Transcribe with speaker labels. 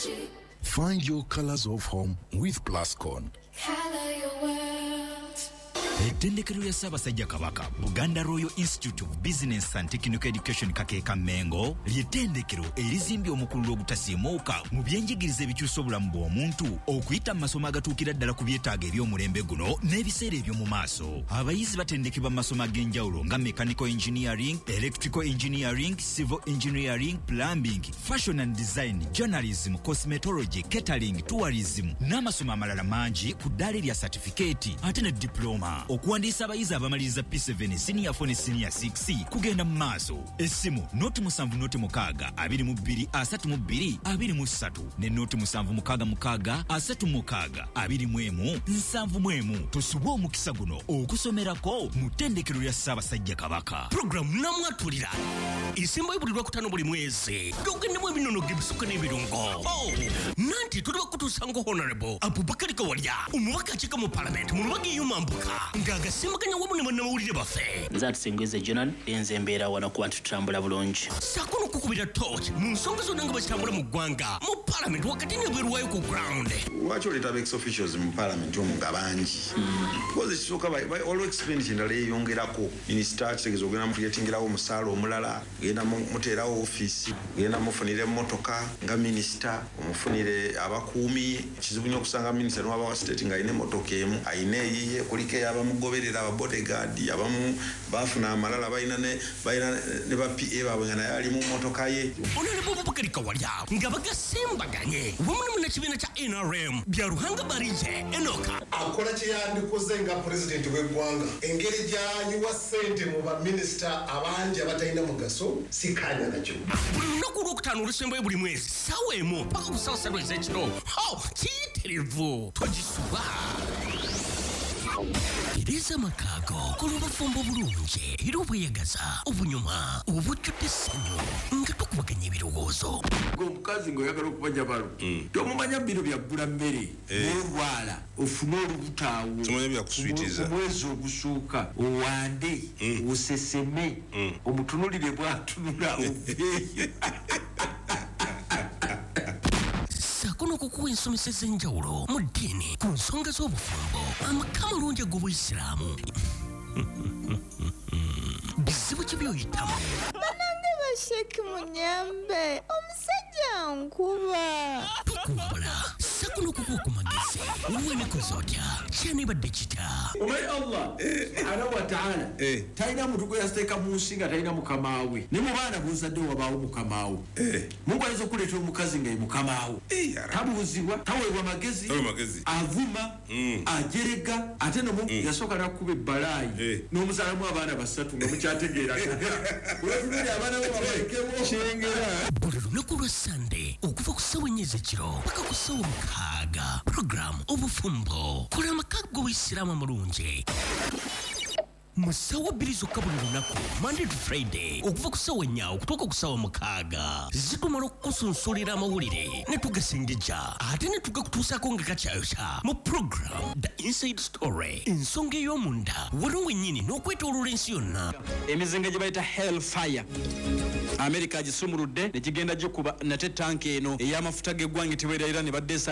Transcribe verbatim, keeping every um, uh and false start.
Speaker 1: Find your colors of home with Plascon.
Speaker 2: Color your world.
Speaker 3: Ettendekero ya Ssaabasajja Kabaka Buganda Royal Institute of Business and Technical Education Kakeeka Mengo ly'ettendekero erizimbye omukulu ogutasiimuuka mu byenjigiriza ebikyusa obulamu bw'omuntu okuyita mu masomo agatuukira ddala ku byetaago eby'omulembe guno n'ebiseera eby'omu maaso. Abayizi batendekebwa mu masomo ag'enjawulo nga mechanical engineering, electrical engineering, civil engineering, plumbing, fashion and design, journalism, cosmetology, catering, tourism n'amasomo amalala mangi ku ddaala erya certificate ate ne diploma. Okuwandiisa abayizi abamaliriza P seven senior four ne senior six kugenda mu maaso. Essimu noti musanvu noti mukaaga abiri mu bbiri asatu mu bbiri abiri mu ssatu ne noti musanvu mukaaga mukaaga asatu mukaaga abiri mu emu nsanvu mu emu. Tosubwa omukisa guno okusomerako mu ttendekero lya Ssaabasajja Kabaka.
Speaker 4: Program namwatulira isimbo ibulirwa kutano buli mwezi tugendemu ebinono gebisuka n'ebirungo. Oh, nanti tuli bakutuusa ngo Honorable Abubakar Kawalya omubaka akika mu Parliament mu lubagi y'omambuka ng'agasimbaganya wamu ne bannamawulire baffe.
Speaker 5: Nze Atusengweze Jonan enze embeera wano kuba tutambula bulungi.
Speaker 4: Ssaako n'okukubira torch mu nsonga zonna nga bakitambula mu ggwanga mu Parliament wakati n'ebweru waayo ku ground.
Speaker 6: Lwaki oleeta ex officials mu Parliament omwo nga bangi? Because ekisooka olwo expenditure endala yeeyongerako. Minisita kitegeeza ogenda mutuyetingirawo omusaala omulala, genda muteerawo ofiisi, genda mufunire emmotoka nga minisita, omufunire abakuumi. Kizibu nnyo okusanga minisita n'owaba wa state ng'alina emmotoka emu, ayina eyiye kuliko ey'abamugoberera aba bodyguard, abamu baafuna amalala balina ne balina ne ba P A baabwe nga naye ali mu mmotoka ye.
Speaker 4: Honorable Abubakar Kawalya nga bagasimbaganye wamu ne munnakibiina kya N R M bya Ruhanga Barije Enoka
Speaker 7: akola kye yandikoze nga pulezidenti w'eggwanga engeri gy'anyiwa ssente mu baminisita abangi abatalina mugaso sikanya nakyo.
Speaker 4: Buli lunaku olwokutaano olusembayo buli mwezi ssaawa emu paka ku ssaawa ssatu ez'ekiro. Oh, kiyitirivu twagisuba Iriza makago kulubafumbo bulungi era obweyagaza obunyuma obujjudde essanyu nga tukubaganya ebirowoozo.
Speaker 8: Omukazi ng'oyagala okubanja balo tomumanya bino byaggula mmere n'olwala ofune olubutaawo omwezi ogusooka owande oseseme omutunulire bw'atunula oveeyo. Saako n'okukuwa ensomesa ez'enjawulo mu ddiini ku nsonga z'obufumbo amaka amalungi ag'Obuyisiraamu. Bizibu ki by'oyitamu?
Speaker 9: Banange basheki munyambe omusajja nkuba.
Speaker 4: Tukuwabula saako n'okukuwa ku magezi ow'enekoze otya kyanibadde kita.
Speaker 8: Omanyi Allah subhanahu wa ta'ala talina muntu gwe yasiteeka mu nsi nga talina mukamaawe ne mu baana b'ozadde wabaawo mukamaawo. Mungu ayinza okuleeta omukazi nga ye mukamaawo tabuuzibwa taweebwa magezi avuma ajerega ate nomu yasooka n'akkuba ebbalaayi n'omuzaalamu abaana basatu nga mukyategeeraga olwatululi abaana bo babalekebo kyengera.
Speaker 4: Buli lunaku lwa Sande okuva ku ssaawa ennya ez'ekiro paka ku ssaawa mukaaga program obufumbo kola amaka g'Obuyisiraamu amulungi mu ssaawa bbiri zokka buli lunaku Monday to Friday okuva ku ssaawa ennya okutuuka ku ssaawa mukaaga zitumala okukusunsulira amawulire ne tugasengejja ate ne tugakutuusaako nga kakyayokya mu program The Inside Story ensonga ey'omunda waliwo wennyini n'okwetooloola ensi yonna.
Speaker 10: Emizinga gye bayita Hellfire America agisumuludde ne kigenda gikuba nate tanki eno ey'amafuta g'eggwanga tebeerera ne badde